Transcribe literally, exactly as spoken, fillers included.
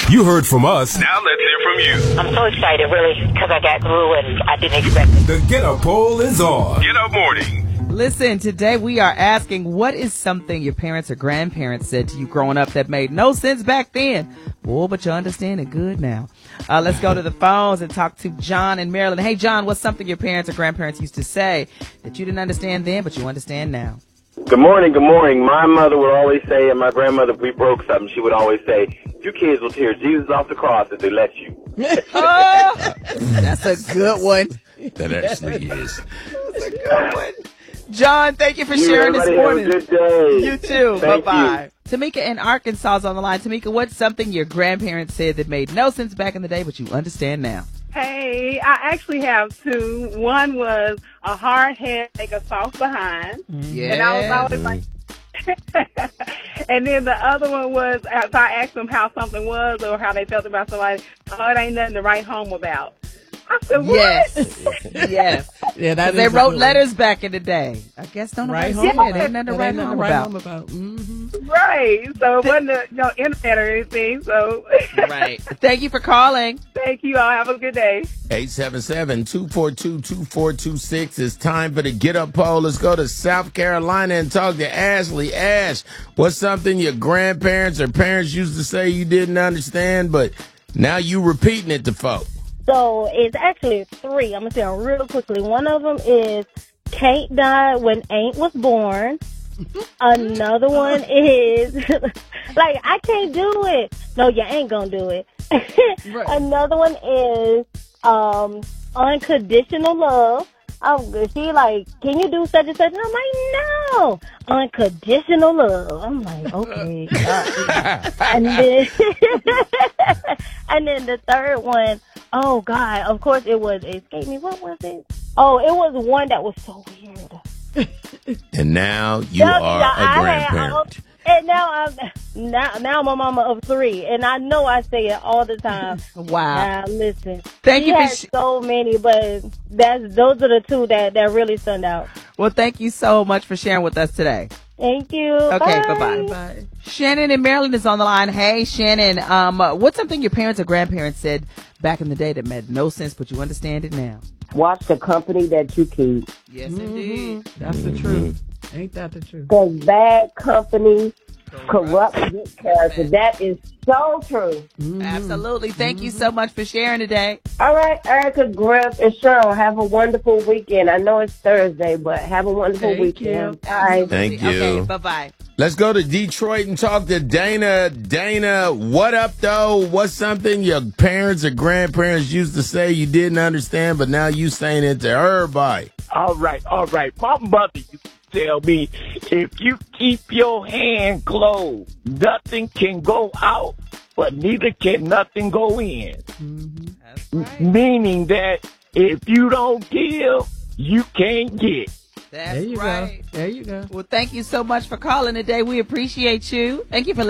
You heard from us. Now let's hear from you. I'm so excited, really, because I got through and I didn't expect it. The Get Up poll is on. Get Up Morning. Listen, today we are asking, what is something your parents or grandparents said to you growing up that made no sense back then? Boy, but you understand it good now. Uh, let's go to the phones and talk to John in Maryland. Hey, John, what's something your parents or grandparents used to say that you didn't understand then, but you understand now? Good morning, good morning. My mother would always say, and my grandmother, if we broke something, she would always say, you kids will tear Jesus off the cross if they let you. Oh, that's a good one. That actually is. That's a good one. John, thank you for You sharing this everybody morning. have a good day. You too. Thank Bye-bye. Tamika in Arkansas is on the line. Tamika, what's something your grandparents said that made no sense back in the day, but you understand now? Hey, I actually have two. One was a hard head, make a soft behind. Yeah. And I was always like, and then the other one was, if I asked them how something was or how they felt about somebody, oh, it ain't nothing to write home about. I said, what? Yes. Yes. Yeah, that They is a wrote good letters back in the day. I guess don't Right nobody home. see it. Ain't nothing to That write ain't nothing home to write about. home about. Mm-hmm. Right. So it wasn't a, no internet or anything. So Right. Thank you for calling. thank you all. Have a good day. eight seven seven, two four two, two four two six. It's time for the Get Up poll. Let's go to South Carolina and talk to Ashley. Ash, what's something your grandparents or parents used to say you didn't understand, but now you repeating it to folks? So it's actually three. I'm going to say them real quickly. One of them is Kate died when Ain't was born. Another one is, like, I can't do it. No, you ain't going to do it. Right. Another one is um, unconditional love. I'm, she like, can you do such and such? And I'm like, no. Unconditional love. I'm like, okay. Uh, and then, and then the third one, oh God, of course it was, escape me, what was it? Oh, it was one that was so weird. And now you Yeah, are yeah, a I had- grandparent. And now I'm now now I'm a mama of three, and I know I say it all the time. Wow. Now listen, Thank she you for has sh- so many, but that's those are the two that that really stand out. Well, thank you so much for sharing with us today. Thank you. Okay, Bye. bye-bye. Bye. Shannon in Maryland is on the line. Hey, Shannon, um, uh, what's something your parents or grandparents said back in the day that made no sense, but you understand it now? Watch the company that you keep. Yes, Mm-hmm. indeed. That's the truth. Ain't that the truth? Because bad company corrupts good character. That is so true. Mm-hmm. Absolutely. Thank you so much for sharing today. All right, Erica, Griff, and Cheryl, have a wonderful weekend. I know it's Thursday, but have a wonderful Thank weekend. you. Bye. Thank you. Okay, bye-bye. Let's go to Detroit and talk to Dana. Dana, what up, though? What's something your parents or grandparents used to say you didn't understand, but now you saying it to everybody? All right, all right. My mother used to tell me, if you keep your hand closed, nothing can go out, but neither can nothing go in. Mm-hmm. That's right. Meaning that if you don't give, you can't get. That's There you right. go. There you go. Well, thank you so much for calling today. We appreciate you. Thank you for